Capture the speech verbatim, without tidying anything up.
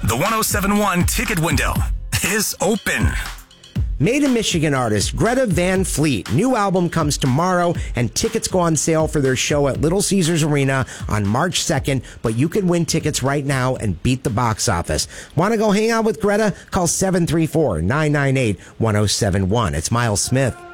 The ten seventy-one ticket window is open. Made in Michigan artist Greta Van Fleet. New album comes tomorrow, and tickets go on sale for their show at Little Caesars Arena on March second. But you can win tickets right now and beat the box office. Want to go hang out with Greta? Call seven three four, nine nine eight, one oh seven one. It's Miles Smith.